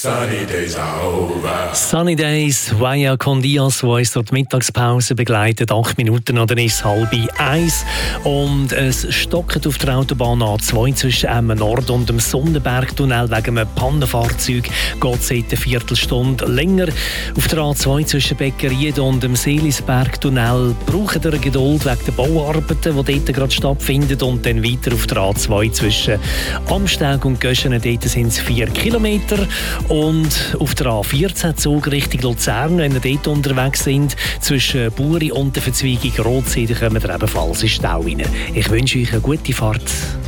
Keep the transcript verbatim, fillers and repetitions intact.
Sunny days are over. Sunny Days, Vaya con Dios, wo uns dort die Mittagspause begleitet. Acht Minuten oder ist es halb eins. Und es stockt auf der Autobahn A zwei zwischen Emmen Nord und dem Sonnenbergtunnel. Wegen einem Pannenfahrzeug geht es seit einer Viertelstunde länger. Auf der A zwei zwischen Beckerried und dem Seelisbergtunnel braucht ihr Geduld wegen der Bauarbeiten, die dort gerade stattfinden. Und dann weiter auf der A zwei zwischen Amsteg und Göschenen. Dort sind es vier Kilometer. Und auf der A vierzehn Zug Richtung Luzern, wenn ihr dort unterwegs sind, zwischen Buri und der Verzweigung Rotsee, kommen wir ebenfalls in Stau rein. Ich wünsche euch eine gute Fahrt.